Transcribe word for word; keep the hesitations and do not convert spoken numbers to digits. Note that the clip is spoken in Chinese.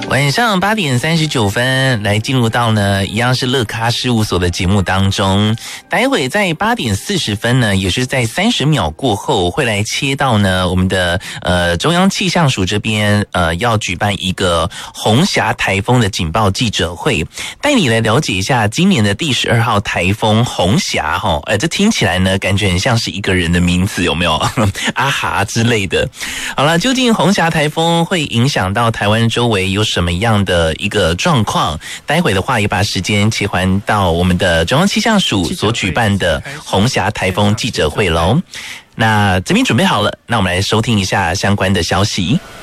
晚上八点三十九分，来进入到呢，一样是乐咖事务所的节目当中。待会在八点四十分呢，也是在三十秒过后，会来切到呢我们的呃中央气象署这边呃要举办一个红霞台风的警报记者会，带你来了解一下今年的第十二号台风红霞哈。呃，这听起来呢，感觉很像是一个人的名字，有没有？阿哈之类的。好了，究竟红霞台风会影响到台湾周围有什么样的一个状况？待会的话也把时间切换到我们的中央气象署所举办的红霞台风记者会喽。那这边准备好了，那我们来收听一下相关的消息。